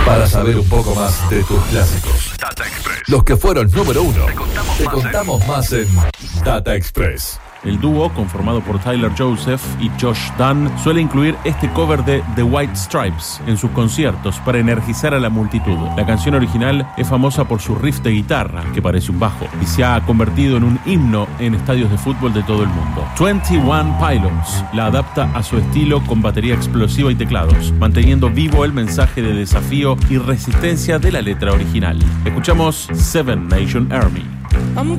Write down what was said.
Para saber un poco más de tus clásicos, Data Express. los que fueron número 1, Te te contamos más en Data Express. El dúo, conformado por Tyler Joseph y Josh Dun, suele incluir este cover de The White Stripes en sus conciertos para energizar a la multitud. La canción original es famosa por su riff de guitarra, que parece un bajo, y se ha convertido en un himno en estadios de fútbol de todo el mundo. 21 Pilots la adapta a su estilo con batería explosiva y teclados, manteniendo vivo el mensaje de desafío y resistencia de la letra original. Escuchamos Seven Nation Army.